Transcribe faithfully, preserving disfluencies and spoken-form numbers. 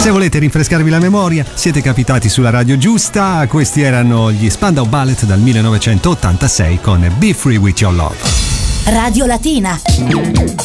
Se volete rinfrescarvi la memoria, siete capitati sulla radio giusta. Questi erano gli Spandau Ballet dal millenovecentottantasei con Be Free With Your Love. Radio Latina.